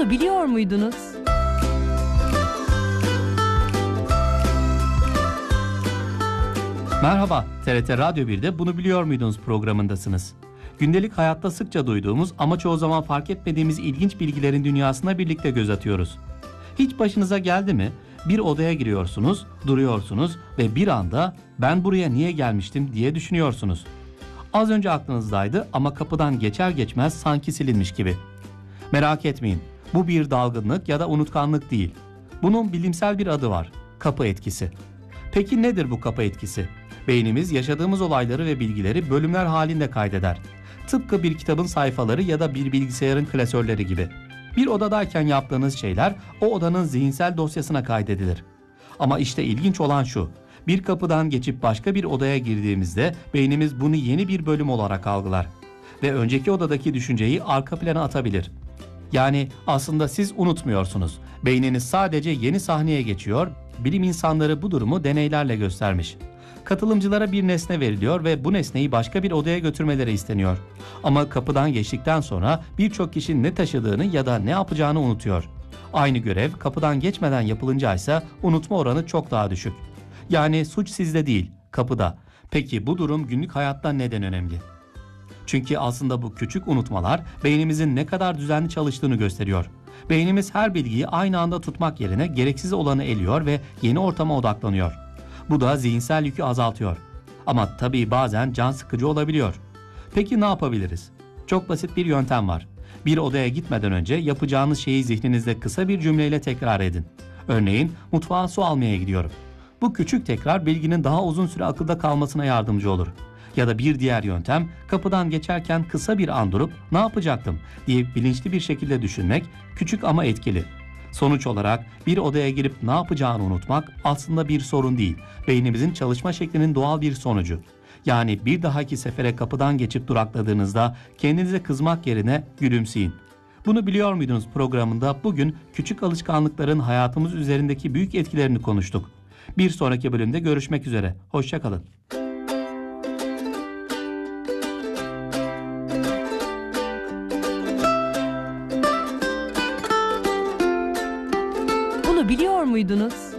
Bunu biliyor muydunuz? Merhaba, TRT Radyo 1'de Bunu Biliyor Muydunuz programındasınız. Gündelik hayatta sıkça duyduğumuz ama çoğu zaman fark etmediğimiz ilginç bilgilerin dünyasına birlikte göz atıyoruz. Hiç başınıza geldi mi? Bir odaya giriyorsunuz, duruyorsunuz ve bir anda ben buraya niye gelmiştim diye düşünüyorsunuz. Az önce aklınızdaydı ama kapıdan geçer geçmez sanki silinmiş gibi. Merak etmeyin, bu bir dalgınlık ya da unutkanlık değil. Bunun bilimsel bir adı var, kapı etkisi. Peki nedir bu kapı etkisi? Beynimiz yaşadığımız olayları ve bilgileri bölümler halinde kaydeder. Tıpkı bir kitabın sayfaları ya da bir bilgisayarın klasörleri gibi. Bir odadayken yaptığınız şeyler o odanın zihinsel dosyasına kaydedilir. Ama işte ilginç olan şu. Bir kapıdan geçip başka bir odaya girdiğimizde beynimiz bunu yeni bir bölüm olarak algılar. Ve önceki odadaki düşünceyi arka plana atabilir. Yani aslında siz unutmuyorsunuz. Beyniniz sadece yeni sahneye geçiyor. Bilim insanları bu durumu deneylerle göstermiş. Katılımcılara bir nesne veriliyor ve bu nesneyi başka bir odaya götürmeleri isteniyor. Ama kapıdan geçtikten sonra birçok kişi ne taşıdığını ya da ne yapacağını unutuyor. Aynı görev kapıdan geçmeden yapılınca ise unutma oranı çok daha düşük. Yani suç sizde değil, kapıda. Peki bu durum günlük hayatta neden önemli? Çünkü aslında bu küçük unutmalar beynimizin ne kadar düzenli çalıştığını gösteriyor. Beynimiz her bilgiyi aynı anda tutmak yerine gereksiz olanı eliyor ve yeni ortama odaklanıyor. Bu da zihinsel yükü azaltıyor. Ama tabii bazen can sıkıcı olabiliyor. Peki ne yapabiliriz? Çok basit bir yöntem var. Bir odaya gitmeden önce yapacağınız şeyi zihninizde kısa bir cümleyle tekrar edin. Örneğin mutfağa su almaya gidiyorum. Bu küçük tekrar bilginin daha uzun süre akılda kalmasına yardımcı olur. Ya da bir diğer yöntem, kapıdan geçerken kısa bir an durup ne yapacaktım diye bilinçli bir şekilde düşünmek, küçük ama etkili. Sonuç olarak bir odaya girip ne yapacağını unutmak aslında bir sorun değil, beynimizin çalışma şeklinin doğal bir sonucu. Yani bir dahaki sefere kapıdan geçip durakladığınızda kendinize kızmak yerine gülümseyin. Bunu biliyor muydunuz programında bugün küçük alışkanlıkların hayatımız üzerindeki büyük etkilerini konuştuk. Bir sonraki bölümde görüşmek üzere, hoşça kalın. Bunu biliyor muydunuz?